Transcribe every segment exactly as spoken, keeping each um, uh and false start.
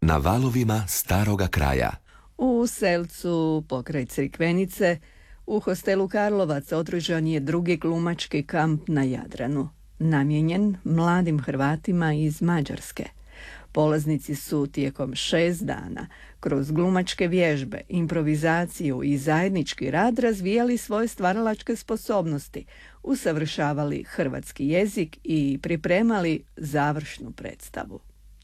na valovima staroga kraja. U Selcu, pokraj Crikvenice, u hostelu Karlovac održan je drugi glumački kamp na Jadranu, namijenjen mladim Hrvatima iz Mađarske. Polaznici su tijekom šest dana kroz glumačke vježbe, improvizaciju i zajednički rad razvijali svoje stvaralačke sposobnosti, usavršavali hrvatski jezik i pripremali završnu predstavu.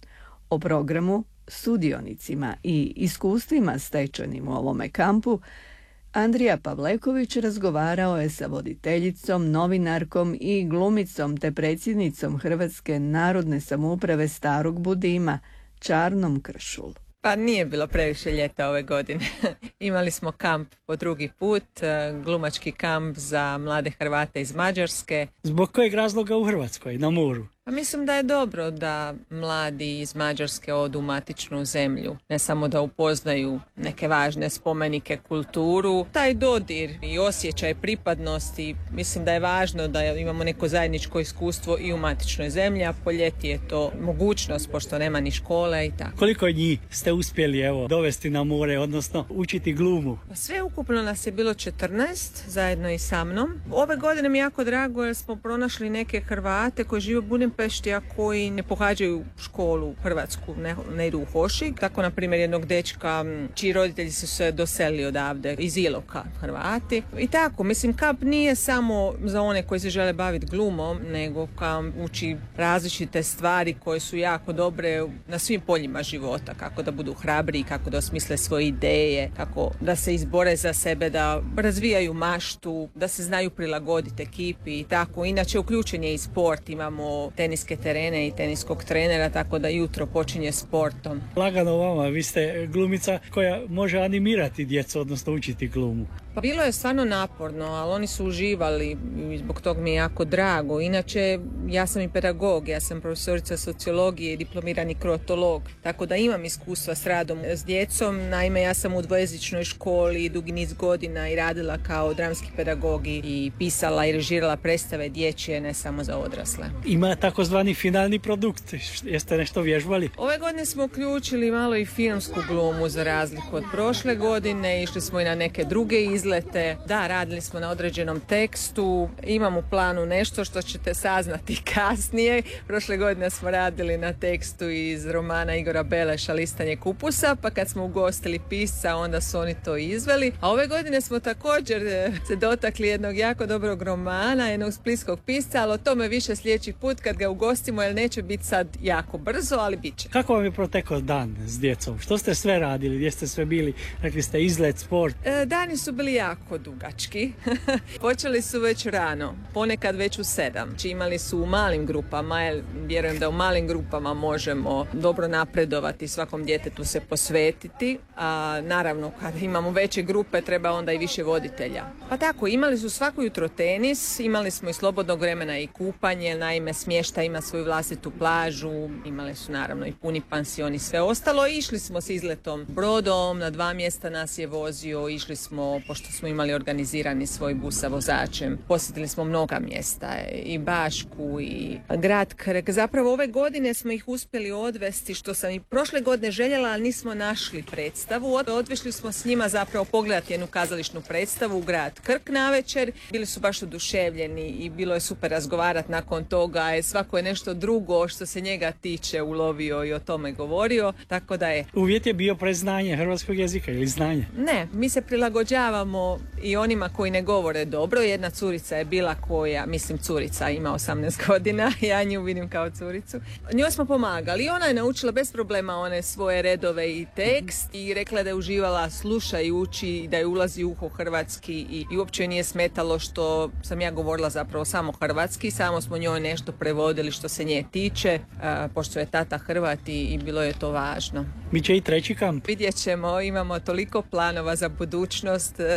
O programu, sudionicima i iskustvima stečenim u ovome kampu Andrija Pavleković razgovarao je sa voditeljicom, novinarkom i glumicom te predsjednicom Hrvatske narodne samouprave Starog Budima, Čarnom Kršul. Pa nije bilo previše ljeta ove godine. Imali smo kamp po drugi put, glumački kamp za mlade Hrvate iz Mađarske. Zbog kojeg razloga u Hrvatskoj, na moru? Pa mislim da je dobro da mladi iz Mađarske odu u matičnu zemlju. Ne samo da upoznaju neke važne spomenike, kulturu, taj dodir i osjećaj pripadnosti. Mislim da je važno da imamo neko zajedničko iskustvo i u matičnoj zemlji, a po ljeti je to mogućnost, pošto nema ni škole i tako. Koliko njih ste uspjeli evo, dovesti na more, odnosno učiti glumu? Pa sve ukupno nas je bilo četrnaest, zajedno i sa mnom. Ove godine mi je jako drago jer smo pronašli neke Hrvate koji žive u Budimpešti, a koji ne pohađaju školu hrvatsku, ne, ne idu u Hošig. Tako, na primjer, jednog dečka čiji roditelji su se doselili odavde iz Iloka, Hrvati. I tako, mislim, kamp nije samo za one koji se žele baviti glumom, nego kamp uči različite stvari koje su jako dobre na svim poljima života, kako da budu hrabri, kako da osmisle svoje ideje, kako da se izbore za sebe, da razvijaju maštu, da se znaju prilagoditi ekipi i tako. Inače, uključen je i sport, imamo teniske terene i teniskog trenera, tako da jutro počinje sportom. Lagano vama, vi ste glumica koja može animirati djecu, odnosno učiti glumu. Pa bilo je stvarno naporno, ali oni su uživali i zbog tog mi je jako drago. Inače, ja sam i pedagog, ja sam profesorica sociologije i diplomirani kroatolog, tako da imam iskustva s radom s djecom. Naime, ja sam u dvojezičnoj školi dugi niz godina i radila kao dramski pedagog i pisala i režirala predstave dječje, ne samo za odrasle. Ima takozvani finalni produkt, jeste nešto vježbali? Ove godine smo uključili malo i filmsku glumu za razliku od prošle godine, išli smo i na neke druge izlete. Da, radili smo na određenom tekstu, imam u planu nešto što ćete saznati kasnije. Prošle godine smo radili na tekstu iz romana Igora Beleša Listanje kupusa, pa kad smo ugostili pisca, onda su oni to izveli. A ove godine smo također se dotakli jednog jako dobrog romana, jednog splitskog pisca, ali o tome više sljedeći put kad ga ugostimo, jer neće biti sad jako brzo, ali bit će. Kako vam je protekao dan s djecom? Što ste sve radili? Gdje ste sve bili? Rekli ste izlet, sport. E, dani su bili jako dugački. Počeli su već rano, ponekad već u sedam. Imali su u malim grupama, jer vjerujem da u malim grupama možemo dobro napredovati, svakom djetetu se posvetiti. A naravno, kad imamo veće grupe, treba onda i više voditelja. Pa tako, imali su svako jutro tenis, imali smo i slobodnog vremena i kupanje, naime smještaj ima svoju vlastitu plažu, imali su naravno i puni pansion i sve ostalo. Išli smo s izletom brodom, na dva mjesta nas je vozio, išli smo, pošto smo imali organizirani svoj bus sa vozačem, posjetili smo mnoga mjesta, i Bašku i grad Krk. Zapravo ove godine smo ih uspjeli odvesti, što sam i prošle godine željela, ali nismo našli predstavu. Odvešli smo s njima zapravo pogledati jednu kazališnu predstavu u grad Krk navečer. Bili su baš oduševljeni i bilo je super razgovarati nakon toga. Svako je nešto drugo što se njega tiče ulovio i o tome govorio, tako da je... Uvjet je bio preznanje hrvatskog jezika ili znanje? Ne, mi se prilagođavamo i onima koji ne govore dobro. Jedna curica je bila koja, mislim curica, ima osamnaest godina, ja nju vidim kao curicu. Njoj smo pomagali i ona je naučila bez problema one svoje redove i tekst i rekla da je uživala, sluša i uči, da je ulazi u uho hrvatski i, i uopće nije smetalo što sam ja govorila zapravo samo hrvatski, samo smo njoj nešto prevodili što se nje tiče, a, pošto je tata Hrvat i, i bilo je to važno. Biće i treći kamp? Vidjet ćemo, imamo toliko planova za budućnost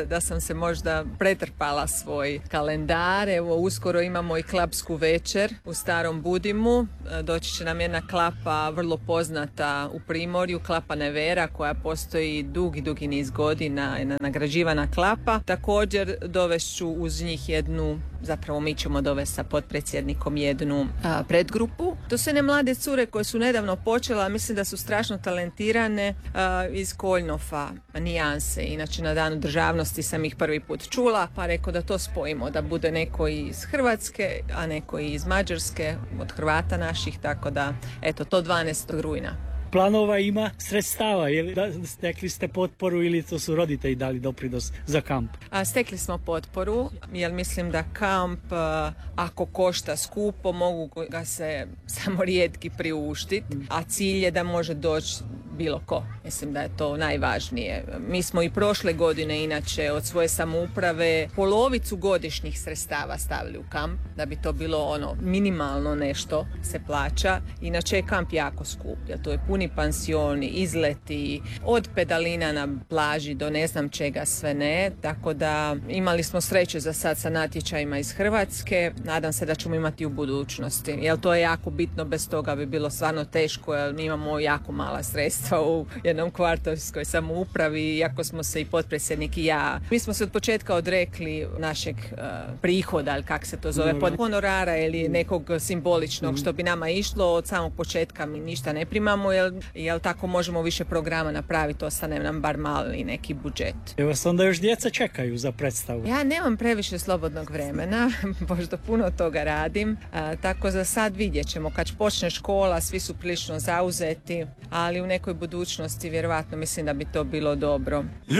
da sam se možda pretrpala svoj kalendar. Evo, uskoro imamo i klapsku večer u Starom Budimu. Doći će nam jedna klapa vrlo poznata u Primorju, klapa Nevera, koja postoji dugi, dugi niz godina, jedna nagrađivana klapa. Također dovešću uz njih jednu, zapravo mi ćemo dovesti sa potpredsjednikom jednu a, predgrupu. To su one mlade cure koje su nedavno počela, a mislim da su strašno talentirane, a, iz Koljnofa, Nijanse. Inače na Danu državnosti sam ih prvi put čula, pa rekao da to spojimo, da bude neko iz Hrvatske, a neko iz Mađarske, od Hrvata naših, tako da, eto, to dvanaestog rujna. Planova ima, sredstava, je li, da, stekli ste potporu ili to su roditelji dali doprinos za kamp? A, stekli smo potporu, jer mislim da kamp, a, ako košta skupo, mogu ga se samo rijetki priuštiti, a cilj je da može doći bilo ko. Mislim da je to najvažnije. Mi smo i prošle godine, inače, od svoje samouprave polovicu godišnjih sredstava stavili u kamp, da bi to bilo ono minimalno nešto se plaća. Inače je kamp jako skup, jer to je puni pansioni, izleti, od pedalina na plaži do ne znam čega sve ne, tako da imali smo sreće za sad sa natječajima iz Hrvatske, nadam se da ćemo imati u budućnosti, jer to je jako bitno, bez toga bi bilo stvarno teško, jer mi imamo jako mala sredstva u jednom kvartovskoj samoupravi, iako smo se i potpredsjednik i ja. Mi smo se od početka odrekli našeg uh, prihoda, ali kak se to zove, pod honorara ili nekog simboličnog što bi nama išlo. Od samog početka mi ništa ne primamo, jer, jer tako možemo više programa napraviti, ostane nam bar mali neki budžet. Evo vas onda još djeca čekaju za predstavu? Ja nemam previše slobodnog vremena, pošto puno toga radim, a, tako za sad vidjet ćemo. Kad počne škola, svi su prilično zauzeti, ali u nekoj budućnosti vjerovatno mislim da bi to bilo dobro.